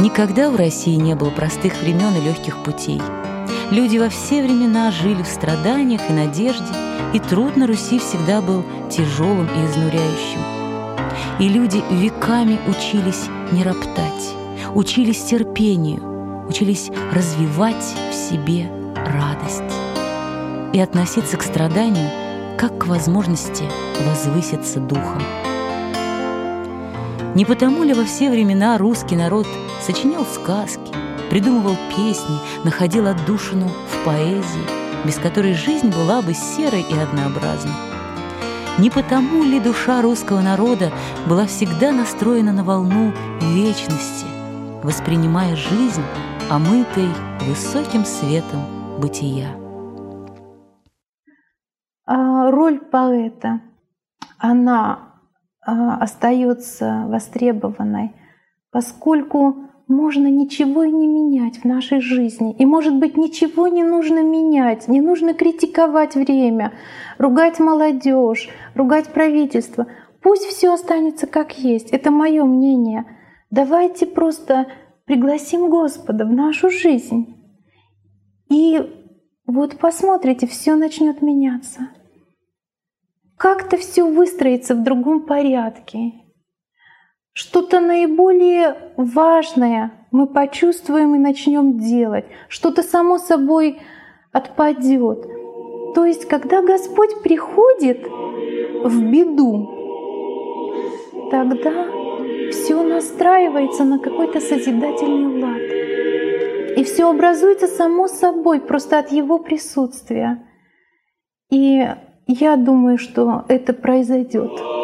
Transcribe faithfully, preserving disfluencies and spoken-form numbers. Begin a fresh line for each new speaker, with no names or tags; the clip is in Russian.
Никогда в России не было простых времен и легких путей. Люди во все времена жили в страданиях и надежде, и труд на Руси всегда был тяжелым и изнуряющим. И люди веками учились не роптать, учились терпению, учились развивать в себе радость и относиться к страданию как к возможности возвыситься духом. Не потому ли во все времена русский народ сочинял сказки, придумывал песни, находил отдушину в поэзии, без которой жизнь была бы серой и однообразной? Не потому ли душа русского народа была всегда настроена на волну вечности, воспринимая жизнь, омытой высоким светом бытия?
А роль поэта, она остается востребованной, поскольку можно ничего и не менять в нашей жизни. И, может быть, ничего не нужно менять, не нужно критиковать время, ругать молодежь, ругать правительство. Пусть все останется как есть. Это мое мнение. Давайте просто пригласим Господа в нашу жизнь. И вот посмотрите, все начнет меняться. Как-то все выстроится в другом порядке. Что-то наиболее важное мы почувствуем и начнем делать. Что-то само собой отпадет. То есть, когда Господь приходит в беду, тогда все настраивается на какой-то созидательный лад. И все образуется само собой, просто от Его присутствия. И я думаю, что это произойдет.